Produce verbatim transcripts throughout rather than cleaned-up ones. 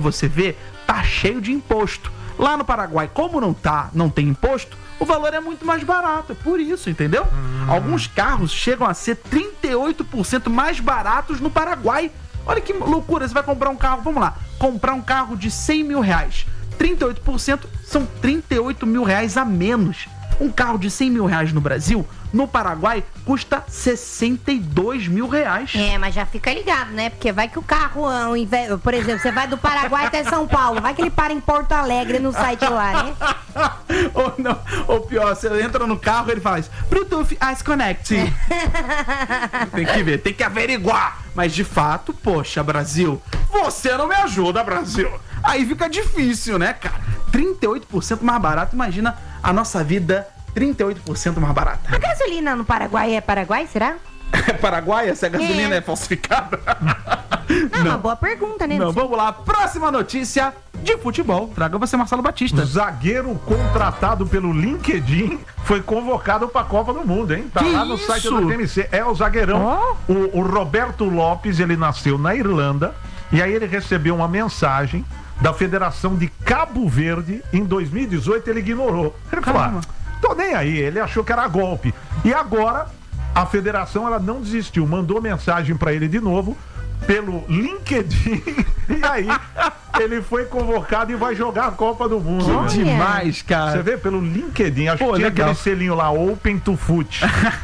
você vê, tá cheio de imposto. Lá no Paraguai, como não tá, não tem imposto, o valor é muito mais barato, é por isso, entendeu? Hum. Alguns carros chegam a ser trinta e oito por cento mais baratos no Paraguai. Olha que loucura, você vai comprar um carro, vamos lá, comprar um carro de cem mil reais. trinta e oito por cento são trinta e oito mil reais a menos. Um carro de cem mil reais no Brasil, no Paraguai, custa sessenta e dois mil reais. É, mas já fica ligado, né? Porque vai que o carro, ao invés, por exemplo, você vai do Paraguai até São Paulo, vai que ele para em Porto Alegre no site lá, né? Ou não, ou pior, você entra no carro e ele faz Bluetooth Ice Connect. Tem que ver, tem que averiguar. Mas de fato, poxa, Brasil, você não me ajuda, Brasil. Aí fica difícil, né, cara? trinta e oito por cento mais barato, imagina a nossa vida trinta e oito por cento mais barata. A gasolina no Paraguai é Paraguai, será? É Paraguai? Essa gasolina é, é falsificada? Não, não, uma boa pergunta, né? Não, vamos lá. Próxima notícia de futebol. Traga você, Marcelo Batista. O zagueiro contratado pelo LinkedIn foi convocado para a Copa do Mundo, hein? Tá que lá no isso? site do T M C. É o zagueirão. Oh. O, o Roberto Lopes, ele nasceu na Irlanda e aí ele recebeu uma mensagem da Federação de Cabo Verde. Em dois mil e dezoito ele ignorou. Ele falou, ah, tô nem aí. Ele achou que era golpe. E agora a federação, ela não desistiu, mandou mensagem para ele de novo pelo LinkedIn e aí ele foi convocado e vai jogar a Copa do Mundo. Que né? demais, cara. Você vê pelo LinkedIn, acho Pô, que tinha legal. aquele selinho lá, Open to Foot.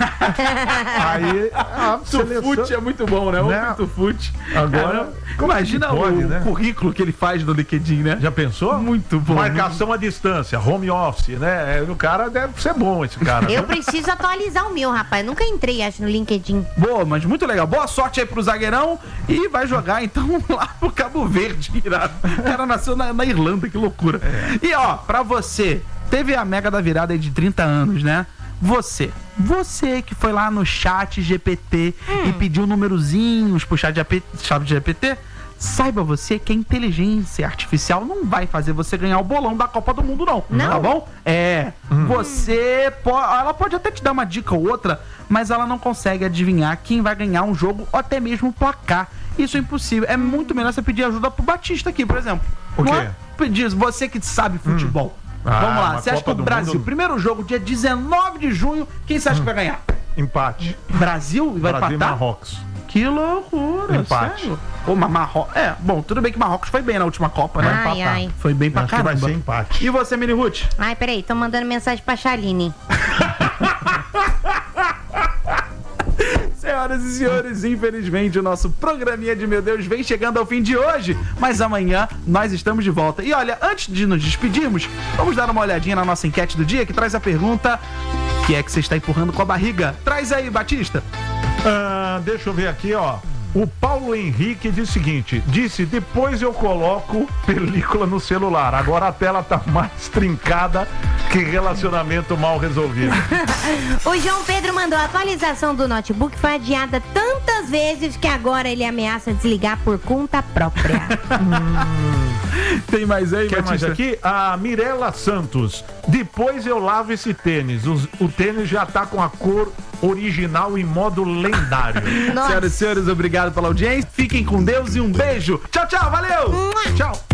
Aí, a seleção... Foot é muito bom, né? né? Open to Foot. Agora, imagina pode, o né? currículo que ele faz no LinkedIn, né? Já pensou? Muito bom. Marcação muito... à distância, home office, né? O cara deve ser bom, esse cara. Eu preciso atualizar o meu, rapaz. Nunca entrei, acho, no LinkedIn. Boa, mas muito legal. Boa sorte aí pro zagueirão e vai jogar, então, lá pro Cabo Verde, irado. O cara nasceu na, na Irlanda, que loucura. É. E, ó, pra você, teve a mega da virada aí de trinta anos, né? Você, você que foi lá no chat G P T hum. e pediu numerozinhos pro chat G P T, saiba você que a inteligência artificial não vai fazer você ganhar o bolão da Copa do Mundo, não. Não? Tá bom? É. Hum. Você pode. Ela pode até te dar uma dica ou outra, mas ela não consegue adivinhar quem vai ganhar um jogo ou até mesmo o placar. Isso é impossível. É muito melhor você pedir ajuda pro Batista aqui, por exemplo. O quê? Não é pedir, você que sabe futebol. Hum. Ah, vamos lá. Você acha que o Brasil, mundo... primeiro jogo, dia dezenove de junho, quem você acha hum. que vai ganhar? Empate. Brasil? Vai Brasil empatar? e Marrocos. Que loucura, empate. Sério? Ô, Marrocos. É, bom, tudo bem que Marrocos foi bem na última Copa, né? Ai, ai. Foi bem pra Acho caramba. que vai ser empate. E você, Mini Ruth? Ai, peraí, tô mandando mensagem pra Chaline. Senhoras e senhores, infelizmente o nosso programinha de Meu Deus vem chegando ao fim de hoje, mas amanhã nós estamos de volta. E olha, antes de nos despedirmos, vamos dar uma olhadinha na nossa enquete do dia, que traz a pergunta: o que é que você está empurrando com a barriga? Traz aí, Batista. Ah, deixa eu ver aqui, ó. O Paulo Henrique diz o seguinte, disse, depois eu coloco película no celular, agora a tela tá mais trincada que relacionamento mal resolvido. O João Pedro mandou, a atualização do notebook foi adiada tantas vezes que agora ele ameaça desligar por conta própria. hum. Tem mais aí, Quer Batista? mais aqui? A Mirela Santos, depois eu lavo esse tênis, o, o tênis já tá com a cor original em modo lendário. Senhoras e senhores, obrigado pela audiência. Fiquem com Deus e um beijo. Tchau, tchau, valeu! Mua. Tchau.